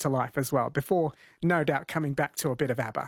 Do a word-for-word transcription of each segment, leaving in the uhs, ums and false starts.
to life as well, before no doubt coming back to a bit of ABBA.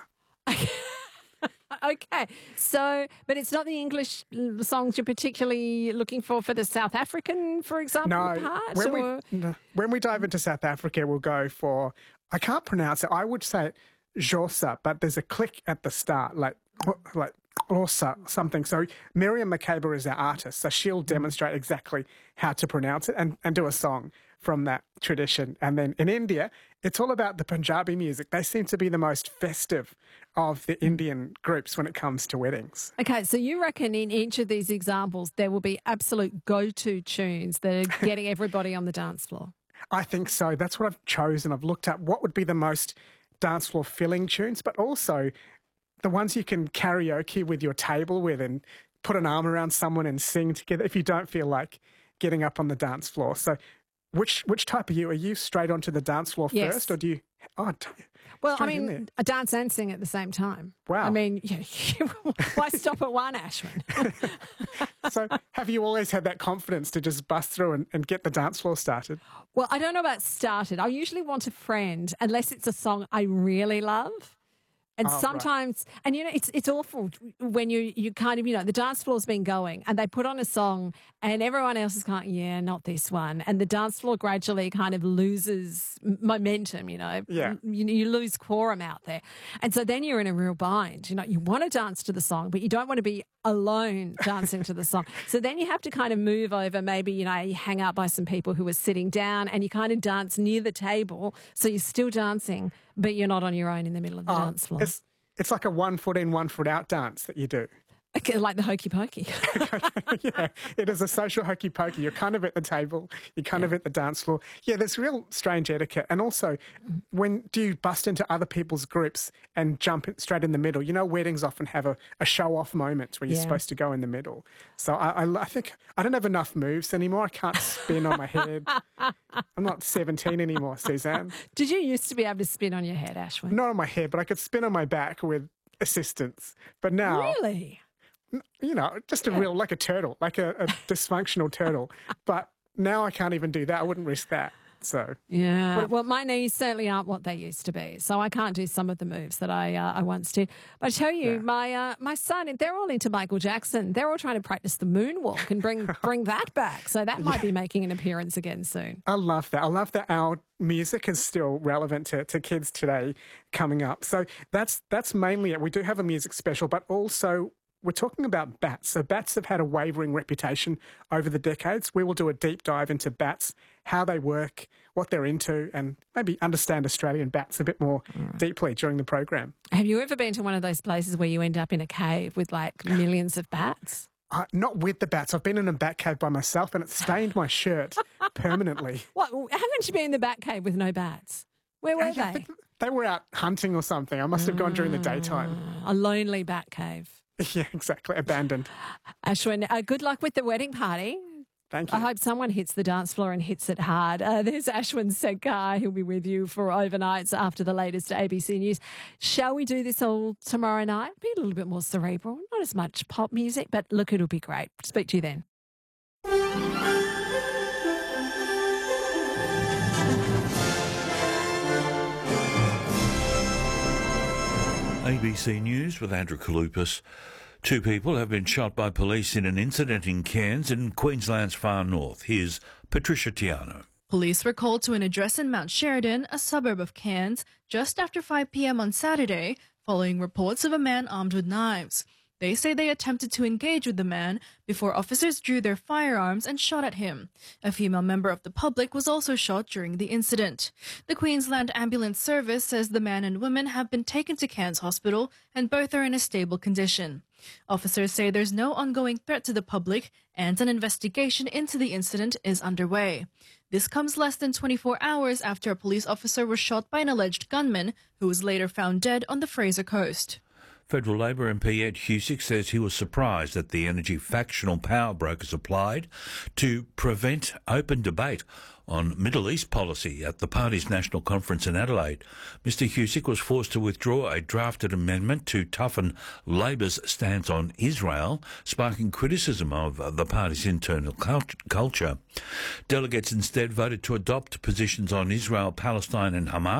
Okay, so, but it's not the English songs you're particularly looking for for the South African, for example, No, part? when or? we, no, when we dive into South Africa, we'll go for, I can't pronounce it, I would say it Xhosa, but there's a click at the start, like, like Xhosa, something. So Miriam Makeba is our artist, so she'll demonstrate exactly how to pronounce it and, and do a song from that tradition. And then in India, it's all about the Punjabi music. They seem to be the most festive of the Indian groups when it comes to weddings. Okay, so you reckon in each of these examples there will be absolute go-to tunes that are getting everybody on the dance floor? I think so. That's what I've chosen. I've looked at what would be the most dance floor filling tunes, but also the ones you can karaoke with your table with and put an arm around someone and sing together if you don't feel like getting up on the dance floor. So which which type are you? Are you straight onto the dance floor Yes. first, or do you... Oh, Well, I straight in there. mean, a dance and sing at the same time. Wow. I mean, why stop at one, Ashwin? So have you always had that confidence to just bust through and, and get the dance floor started? Well, I don't know about started. I usually want a friend, unless it's a song I really love. And Oh, right. sometimes, and you know, it's it's awful when you you kind of, you know, the dance floor's been going and they put on a song and everyone else is kind of, yeah, not this one. And the dance floor gradually kind of loses m- momentum, you know. Yeah. You, you lose quorum out there. And so then you're in a real bind. You know, you want to dance to the song, but you don't want to be alone dancing to the song. So then you have to kind of move over, maybe, you know, you hang out by some people who are sitting down and you kind of dance near the table. So you're still dancing, but you're not on your own in the middle of the Oh, dance floor. It's, it's like a one foot in, one foot out dance that you do. Okay, like the hokey pokey. Yeah, it is a social hokey pokey. You're kind of at the table, you're kind Yeah. of at the dance floor. Yeah, there's real strange etiquette. And also, when do you bust into other people's groups and jump in, straight in the middle? You know, weddings often have a, a show-off moment where you're Yeah. supposed to go in the middle. So I, I, I think I don't have enough moves anymore. I can't spin on my head. I'm not seventeen anymore, Suzanne. Did you used to be able to spin on your head, Ashwin? Not on my head, but I could spin on my back with assistance. But now... Really? you know, just a real, like a turtle, like a, a dysfunctional turtle. But now I can't even do that. I wouldn't risk that. So, Yeah. Well, my knees certainly aren't what they used to be, so I can't do some of the moves that I uh, I once did. But I tell you, Yeah. my uh, my son, they're all into Michael Jackson. They're all trying to practice the moonwalk and bring bring that back. So that might be making an appearance again soon. I love that. I love that our music is still relevant to, to kids today coming up. So that's that's mainly it. We do have a music special, but also we're talking about bats. So bats have had a wavering reputation over the decades. We will do a deep dive into bats, how they work, what they're into, and maybe understand Australian bats a bit more deeply during the program. Have you ever been to one of those places where you end up in a cave with like millions of bats? Uh, not with the bats. I've been in a bat cave by myself and it stained my shirt permanently. What? Haven't you been in the bat cave with no bats? Where were Yeah, I they? think they were out hunting or something. I must have gone during the daytime. A lonely bat cave. Yeah, exactly. Abandoned. Ashwin, uh, good luck with the wedding party. Thank you. I hope someone hits the dance floor and hits it hard. Uh, there's Ashwin Senkar. He'll be with you for overnights after the latest A B C News. Shall we do this all tomorrow night? Be a little bit more cerebral, not as much pop music, but look, it'll be great. Speak to you then. A B C News with Andrew Kalupas. Two people have been shot by police in an incident in Cairns in Queensland's far north. Here's Patricia Tiano. Police were called to an address in Mount Sheridan, a suburb of Cairns, just after five p.m. on Saturday, following reports of a man armed with knives. They say they attempted to engage with the man before officers drew their firearms and shot at him. A female member of the public was also shot during the incident. The Queensland Ambulance Service says the man and woman have been taken to Cairns Hospital and both are in a stable condition. Officers say there's no ongoing threat to the public and an investigation into the incident is underway. This comes less than twenty-four hours after a police officer was shot by an alleged gunman who was later found dead on the Fraser Coast. Federal Labor M P Ed Husick says he was surprised that the energy factional power brokers applied to prevent open debate on Middle East policy at the party's national conference in Adelaide. Mister Husick was forced to withdraw a drafted amendment to toughen Labor's stance on Israel, sparking criticism of the party's internal cult- culture. Delegates instead voted to adopt positions on Israel, Palestine and Hamas.